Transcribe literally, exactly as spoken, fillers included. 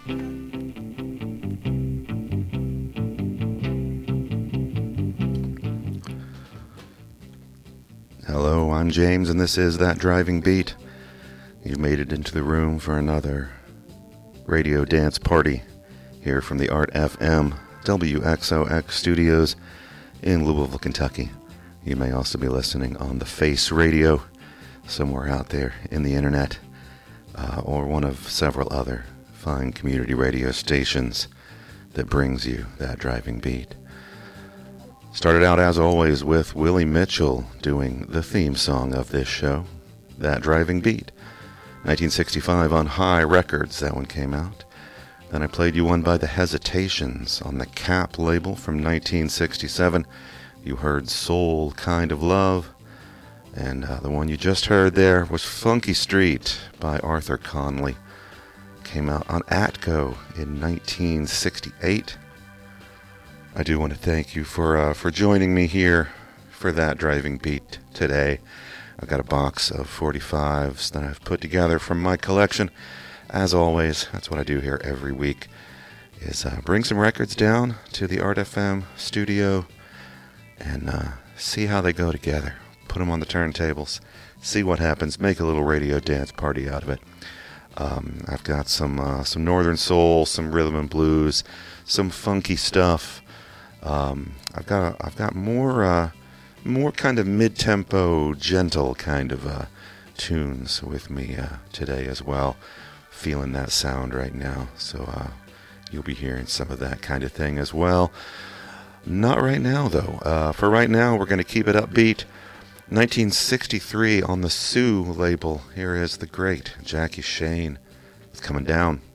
Hello, I'm James, and this is That Driving Beat. You've made it into the room for another radio dance party here from the Art F M W X O X studios in Louisville, Kentucky. You may also be listening on the Face Radio somewhere out there in the internet, uh, or one of several other fine community radio stations that brings you That Driving Beat. Started out, as always, with Willie Mitchell doing the theme song of this show, That Driving Beat. nineteen sixty-five on High Records, that one came out. Then I played you one by The Hesitations on the Cap label from nineteen sixty-seven. You heard Soul Kind of Love. And uh, the one you just heard there was Funky Street by Arthur Conley. Came out on Atco in nineteen sixty-eight. I do want to thank you for uh, for joining me here for That Driving Beat today. I've got a box of forty-fives that I've put together from my collection. As always, that's what I do here every week, is uh, bring some records down to the Art F M studio and uh, see how they go together. Put them on the turntables, see what happens, make a little radio dance party out of it. Um, I've got some uh, some Northern Soul, some rhythm and blues, some funky stuff. Um, I've got I've got more uh, more kind of mid-tempo, gentle kind of uh, tunes with me uh, today as well. Feeling that sound right now, so uh, you'll be hearing some of that kind of thing as well. Not right now though. Uh, for right now, we're going to keep it upbeat. nineteen sixty-three on the Sue label. Here is the great Jackie Shane. It's Coming Down.